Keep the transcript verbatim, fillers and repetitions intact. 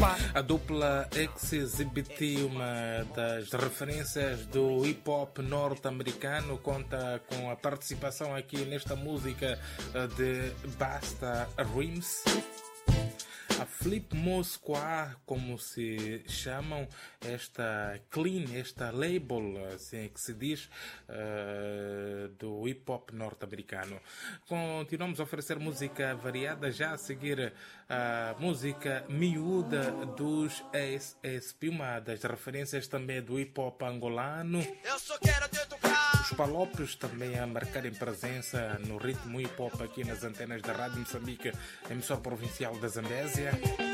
A dupla X-Zibiti, uma das referências do hip-hop norte-americano, conta com a participação aqui nesta música de Busta Rhymes. A Flip Mo Squad, como se chamam, esta clean, esta label, assim que se diz, uh, do hip-hop norte-americano. Continuamos a oferecer música variada, já a seguir a música miúda dos S S P, uma das referências também do hip-hop angolano. Eu só quero te tocar. Os palópios também a marcarem presença no ritmo hip-hop aqui nas antenas da Rádio Moçambique, emissora provincial da Zambésia.